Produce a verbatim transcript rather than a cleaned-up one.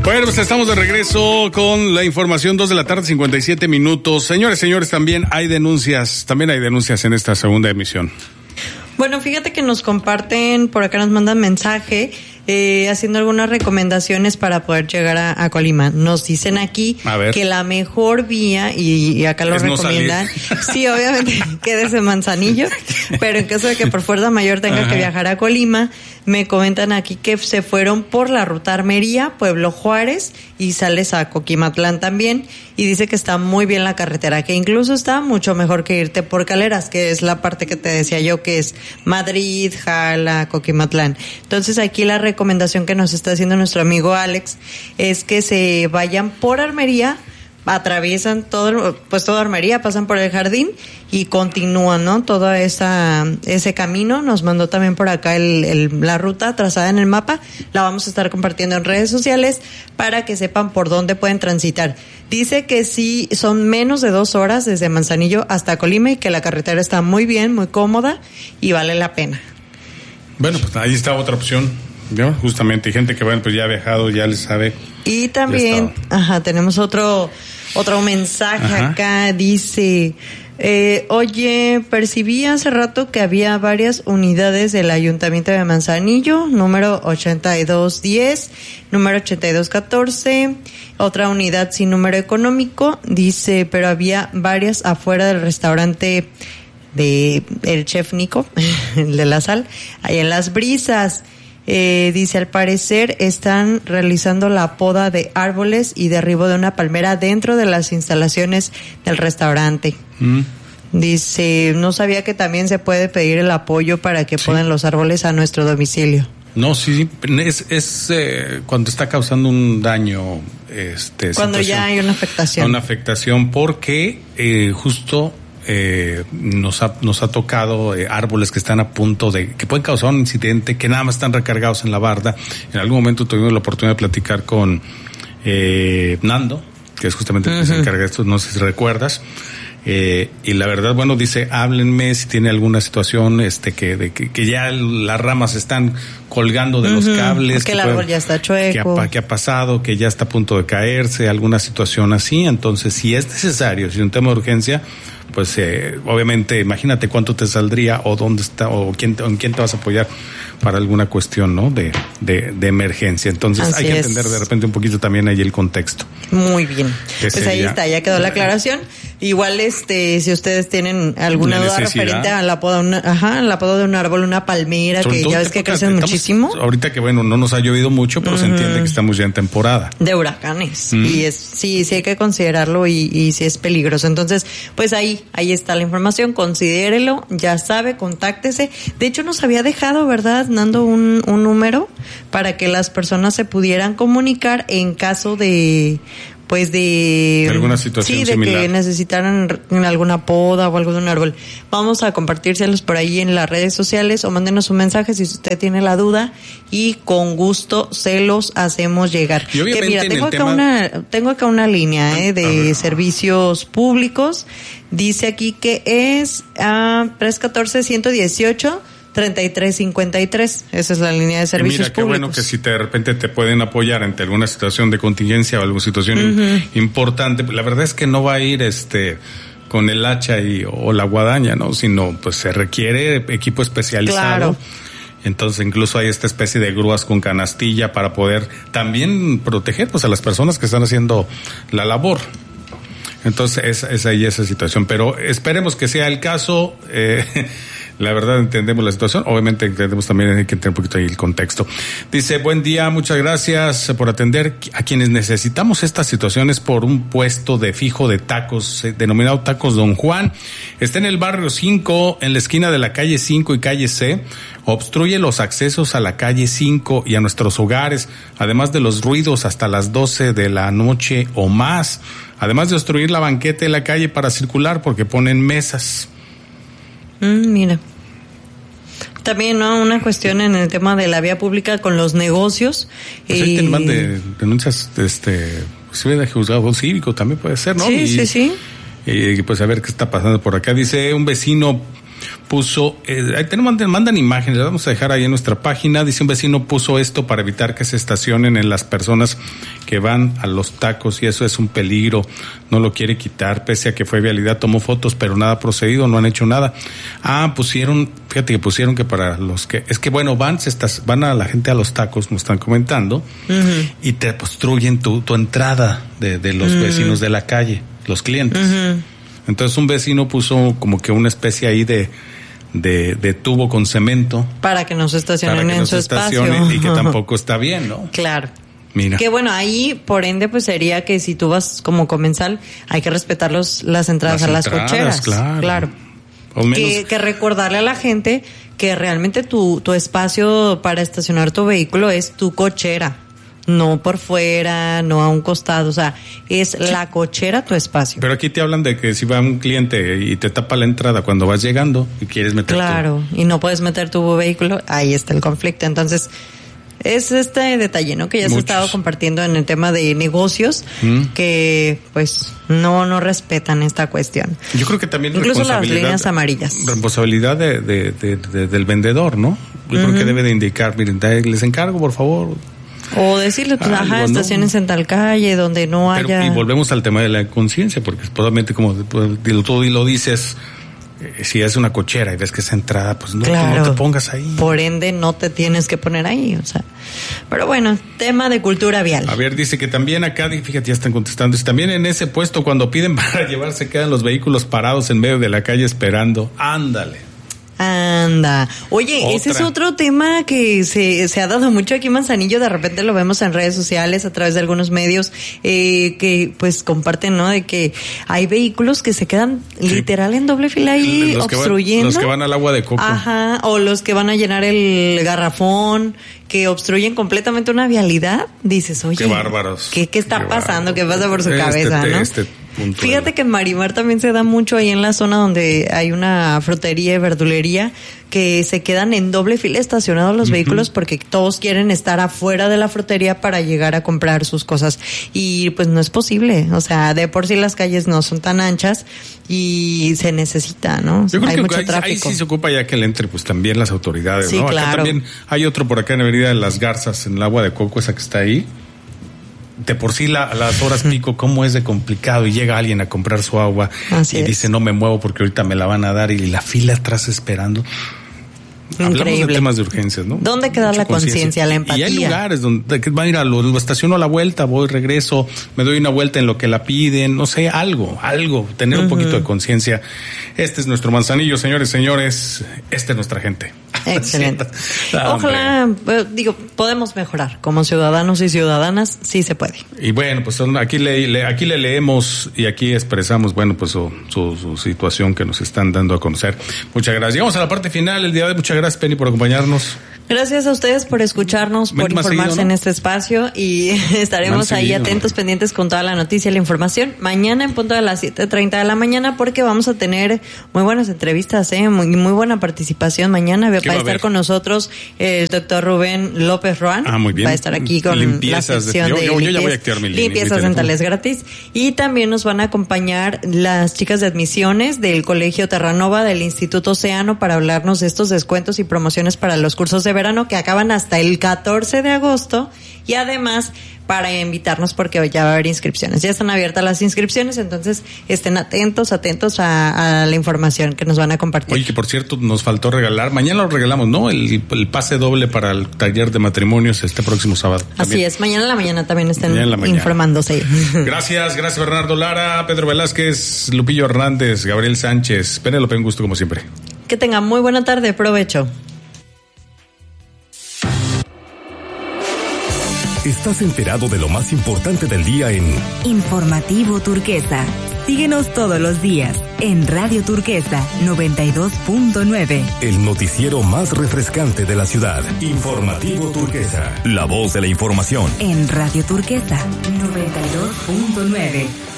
Bueno, pues estamos de regreso con la información, dos de la tarde, cincuenta y siete minutos. Señores, señores, también hay denuncias, también hay denuncias en esta segunda emisión. Bueno, fíjate que nos comparten, por acá nos mandan mensaje, eh, haciendo algunas recomendaciones para poder llegar a, a Colima. Nos dicen aquí que la mejor vía, y, y acá lo es recomiendan, no sí, obviamente, quédese en Manzanillo, pero en caso de que por fuerza mayor tenga Ajá. que viajar a Colima, me comentan aquí que se fueron por la ruta Armería, Pueblo Juárez, y sales a Coquimatlán también, y dice que está muy bien la carretera, que incluso está mucho mejor que irte por Caleras, que es la parte que te decía yo, que es Madrid, Jala, Coquimatlán. Entonces aquí la recomendación que nos está haciendo nuestro amigo Alex es que se vayan por Armería, atraviesan todo, pues toda Armería, pasan por el jardín y continúan, ¿no? Todo esa, ese camino. Nos mandó también por acá el, el, la ruta trazada en el mapa. La vamos a estar compartiendo en redes sociales para que sepan por dónde pueden transitar. Dice que sí, son menos de dos horas desde Manzanillo hasta Colima y que la carretera está muy bien, muy cómoda y vale la pena. Bueno, pues ahí está otra opción, ¿no? Justamente, gente que bueno, pues ya ha viajado, ya le sabe. Y también, ajá, tenemos otro otro mensaje ajá. acá, dice, eh, oye, percibí hace rato que había varias unidades del Ayuntamiento de Manzanillo, número ochenta y dos diez, número ochenta y dos catorce, otra unidad sin número económico, dice, pero había varias afuera del restaurante de el Chef Nico, el de la sal, ahí en Las Brisas. Eh, dice, al parecer están realizando la poda de árboles y derribo de una palmera dentro de las instalaciones del restaurante. Mm. Dice, no sabía que también se puede pedir el apoyo para que sí. poden los árboles a nuestro domicilio. No, sí, es, es eh, cuando está causando un daño. este Cuando ya hay una afectación. Una afectación porque eh, justo... Eh, nos ha nos ha tocado eh, árboles que están a punto de, que pueden causar un incidente, que nada más están recargados en la barda. En algún momento tuvimos la oportunidad de platicar con eh, Nando, que es justamente el que uh-huh. se encarga de esto, no sé si recuerdas. Eh, y la verdad, bueno, dice, háblenme si tiene alguna situación, este, que, de, que, que ya las ramas están colgando de uh-huh. los cables. Que el árbol puede, ya está chueco. Que ha, que ha pasado, que ya está a punto de caerse, alguna situación así. Entonces, si es necesario, si es un tema de urgencia, pues eh, obviamente imagínate cuánto te saldría o dónde está o quién, en quién te vas a apoyar para alguna cuestión, ¿no? De, de, de emergencia. Entonces Así hay que es. entender de repente un poquito también ahí el contexto. Muy bien. Que pues sería, ahí está, ya quedó la aclaración. Igual este, si ustedes tienen alguna duda referente a la poda, una, ajá, la poda de un árbol, una palmera, Sobre que ya ves que crecen estamos, muchísimo. Ahorita que bueno, no nos ha llovido mucho, pero uh-huh. se entiende que estamos ya en temporada de huracanes. Uh-huh. Y es, sí, sí hay que considerarlo y, y sí es peligroso. Entonces, pues ahí, ahí está la información, considérelo, ya sabe, contáctese. De hecho, nos había dejado, ¿verdad, Nando, un, un número para que las personas se pudieran comunicar en caso de, pues de... de alguna situación sí, de similar. que necesitaran alguna poda o algo de un árbol. Vamos a compartírselos por ahí en las redes sociales o mándenos un mensaje si usted tiene la duda y con gusto se los hacemos llegar. Y obviamente que mira, tengo acá tema... una, tengo acá una línea eh, de servicios públicos. Dice aquí que es uh, tres uno cuatro, uno uno ocho, treinta y tres cincuenta y tres. Esa es la línea de servicios mira, públicos. Qué bueno que si te, de repente te pueden apoyar ante alguna situación de contingencia o alguna situación uh-huh. importante. La verdad es que no va a ir este con el hacha y, o la guadaña, ¿no? Sino pues se requiere equipo especializado. Claro. Entonces incluso hay esta especie de grúas con canastilla para poder también proteger pues a las personas que están haciendo la labor. Entonces es, es ahí esa situación, pero esperemos que sea el caso. Eh, la verdad entendemos la situación, obviamente entendemos también hay que tener un poquito ahí el contexto. Dice, buen día, muchas gracias por atender a quienes necesitamos estas situaciones por un puesto de fijo de tacos, eh, denominado Tacos Don Juan. Está en el barrio cinco, en la esquina de la calle cinco y calle C. Obstruye los accesos a la calle cinco y a nuestros hogares, además de los ruidos hasta las doce de la noche o más. Además de obstruir la banqueta de la calle para circular porque ponen mesas. Mm, mira. También, ¿no? Una cuestión en el tema de la vía pública con los negocios. Pues y... hay temas de denuncias, este, si de juzgado cívico también puede ser, ¿no? Sí, y, sí, sí. Y pues a ver qué está pasando por acá. Dice un vecino puso, eh, ahí tenemos, mandan, mandan imágenes, las vamos a dejar ahí en nuestra página. Dice un vecino puso esto para evitar que se estacionen en las personas que van a los tacos y eso es un peligro, no lo quiere quitar, pese a que fue vialidad, tomó fotos, pero nada ha procedido, no han hecho nada. Ah, pusieron, fíjate que pusieron que para los que, es que bueno, van, se estás, van a la gente a los tacos, nos están comentando, uh-huh. y te obstruyen tu, tu entrada de, de los uh-huh. vecinos de la calle, los clientes. Uh-huh. Entonces un vecino puso como que una especie ahí de de, de tubo con cemento para que no se estacionen en su espacio y que tampoco está bien, ¿no? Claro. Mira. Que bueno, ahí por ende pues sería que si tú vas como comensal hay que respetar los, las entradas las a las entradas, cocheras. Claro. Claro. Menos... Que, que recordarle a la gente que realmente tu, tu espacio para estacionar tu vehículo es tu cochera. No por fuera, no a un costado, o sea, es sí. la cochera tu espacio. Pero aquí te hablan de que si va un cliente y te tapa la entrada cuando vas llegando y quieres meter Claro, tu... y no puedes meter tu vehículo, ahí está el conflicto. Entonces, es este detalle, ¿no? Que ya Muchos. se ha estado compartiendo en el tema de negocios, ¿Mm? que pues no no respetan esta cuestión. Yo creo que también incluso las líneas amarillas. Responsabilidad de, de, de, de, del vendedor, ¿no? Yo uh-huh. creo que debe de indicar, miren, les encargo, por favor. O decirle, pues, Algo, ajá, estaciones ¿no? en tal calle donde no haya... Pero, y volvemos al tema de la conciencia, porque probablemente como tú lo dices, eh, si es una cochera y ves que es entrada, pues no, claro, no te pongas ahí. Por ende, no te tienes que poner ahí, o sea. Pero bueno, tema de cultura vial. A ver, dice que también acá, fíjate, ya están contestando, dice, también en ese puesto cuando piden para llevarse quedan los vehículos parados en medio de la calle esperando. Ándale. Anda. Oye, Otra. ese es otro tema que se, se ha dado mucho aquí en Manzanillo. De repente lo vemos en redes sociales a través de algunos medios eh, que pues comparten, ¿no? De que hay vehículos que se quedan sí. literal en doble fila ahí los obstruyendo. Que van, los que van al agua de coco. Ajá, o los que van a llenar el garrafón, que obstruyen completamente una vialidad. Dices, oye, qué bárbaros. ¿Qué, qué está qué pasando? ¿Qué pasa por su este, cabeza, no? Este Fíjate de... que en Marimar también se da mucho ahí en la zona donde hay una frutería y verdulería que se quedan en doble fila estacionados los uh-huh. vehículos porque todos quieren estar afuera de la frutería para llegar a comprar sus cosas y pues no es posible, o sea, de por sí las calles no son tan anchas y se necesita, ¿no? Yo creo hay que mucho ahí, tráfico. Ahí sí se ocupa ya que le entre pues también las autoridades, sí, ¿no? Claro. Acá también hay otro por acá en la avenida de Las Garzas, en el agua de coco, esa que está ahí. De por sí la, las horas pico, cómo es de complicado y llega alguien a comprar su agua Así y es. dice no me muevo porque ahorita me la van a dar y la fila atrás esperando. Increíble. Hablamos de temas de urgencias, ¿no? ¿Dónde queda Mucha la conciencia, la empatía? Y hay lugares donde van a ir a lo, lo estaciono a la vuelta, voy, regreso, me doy una vuelta en lo que la piden, no sé, algo, algo, tener uh-huh. un poquito de conciencia. Este es nuestro Manzanillo, señores, señores, esta es nuestra gente. Excelente. Ah, Ojalá, eh, digo, podemos mejorar como ciudadanos y ciudadanas, sí se puede. Y bueno, pues aquí le, le aquí le leemos y aquí expresamos, bueno, pues su, su, su situación que nos están dando a conocer. Muchas gracias. Llegamos a la parte final el día de hoy. Muchas gracias, Penny, por acompañarnos. Gracias a ustedes por escucharnos, por Vente informarse seguido, ¿no? en este espacio y estaremos ahí seguido, atentos, ¿no? pendientes con toda la noticia y la información. Mañana en punto de las siete treinta de la mañana porque vamos a tener muy buenas entrevistas, ¿eh? muy, muy buena participación mañana. Va a estar a con nosotros el doctor Rubén López Roan. Ah, muy bien. Va a estar aquí con limpiezas la sección de, de, yo, yo, limpieza, yo ya voy a activar mi limpiezas mi dentales gratis. Y también nos van a acompañar las chicas de admisiones del Colegio Terranova del Instituto Océano para hablarnos de estos descuentos y promociones para los cursos de verano que acaban hasta el catorce de agosto y además para invitarnos porque ya va a haber inscripciones. Ya están abiertas las inscripciones, entonces estén atentos, atentos a, a la información que nos van a compartir. Oye, que por cierto nos faltó regalar, mañana lo regalamos, ¿no? El, el pase doble para el taller de matrimonios este próximo sábado. También. Así es, mañana en la mañana también estén mañana. informándose. Gracias, gracias Bernardo Lara, Pedro Velázquez, Lupillo Hernández, Gabriel Sánchez. Penélope, un gusto como siempre. Que tengan muy buena tarde, provecho. Estás enterado de lo más importante del día en Informativo Turquesa. Síguenos todos los días en Radio Turquesa noventa y dos punto nueve. El noticiero más refrescante de la ciudad. Informativo Turquesa. La voz de la información. En Radio Turquesa noventa y dos punto nueve.